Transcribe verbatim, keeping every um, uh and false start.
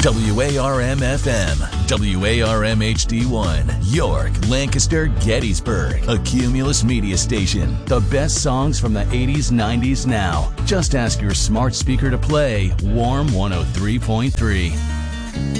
W A R M F M, W A R M H D one, York, Lancaster, Gettysburg, a Cumulus media station. The best songs from the eighties, nineties now. Just ask your smart speaker to play Warm one oh three point three.